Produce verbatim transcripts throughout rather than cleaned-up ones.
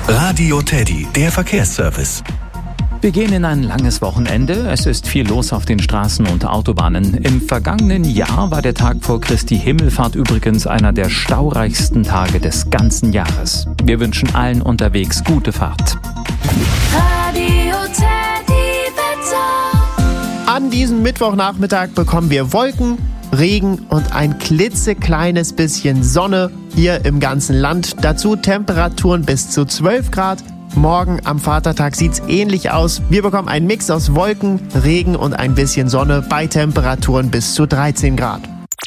Radio Teddy, der Verkehrsservice. Wir gehen in ein langes Wochenende. Es ist viel los auf den Straßen und Autobahnen. Im vergangenen Jahr war der Tag vor Christi Himmelfahrt übrigens einer der staureichsten Tage des ganzen Jahres. Wir wünschen allen unterwegs gute Fahrt. Radio Teddy Wetter. An diesem Mittwochnachmittag bekommen wir Wolken, Regen und ein klitzekleines bisschen Sonne hier im ganzen Land. Dazu Temperaturen bis zu zwölf Grad. Morgen am Vatertag sieht's ähnlich aus. Wir bekommen einen Mix aus Wolken, Regen und ein bisschen Sonne bei Temperaturen bis zu dreizehn Grad.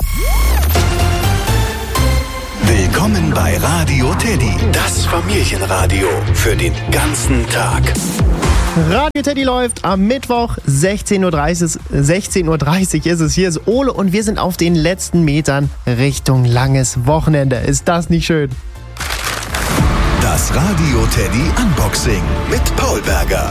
Willkommen bei Radio Teddy, das Familienradio für den ganzen Tag. Radio Teddy läuft am Mittwoch, sechzehn Uhr dreißig, sechzehn Uhr dreißig ist es. Hier ist Ole und wir sind auf den letzten Metern Richtung langes Wochenende. Ist das nicht schön? Das Radio Teddy Unboxing mit Paul Berger.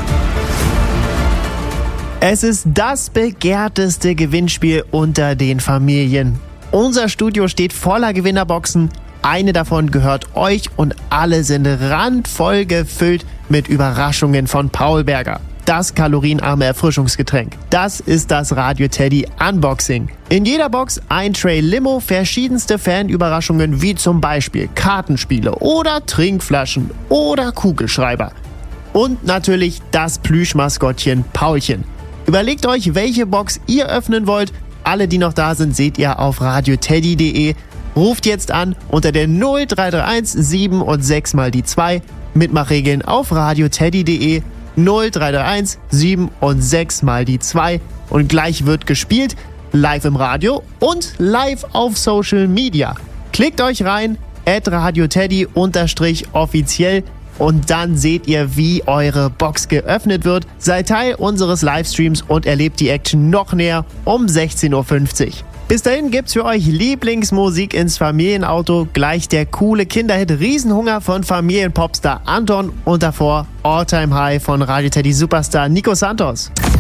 Es ist das begehrteste Gewinnspiel unter den Familien. Unser Studio steht voller Gewinnerboxen. Eine davon gehört euch und alle sind randvoll gefüllt mit Überraschungen von Paul Berger. Das kalorienarme Erfrischungsgetränk. Das ist das Radio Teddy Unboxing. In jeder Box ein Tray Limo, verschiedenste Fanüberraschungen wie zum Beispiel Kartenspiele oder Trinkflaschen oder Kugelschreiber. Und natürlich das Plüschmaskottchen Paulchen. Überlegt euch, welche Box ihr öffnen wollt. Alle, die noch da sind, seht ihr auf radioteddy punkt de. Ruft jetzt an unter der null drei drei eins sieben und sechs mal die zwei. Mitmachregeln auf radioteddy punkt de. null drei drei eins sieben und sechs mal die zwei. Und gleich wird gespielt, live im Radio und live auf Social Media. Klickt euch rein, at radioteddy unterstrich offiziell und dann seht ihr, wie eure Box geöffnet wird. Seid Teil unseres Livestreams und erlebt die Action noch näher um sechzehn Uhr fünfzig. Bis dahin gibt's für euch Lieblingsmusik ins Familienauto, gleich der coole Kinderhit Riesenhunger von Familienpopstar Anton und davor All Time High von Radio Teddy Superstar Nico Santos.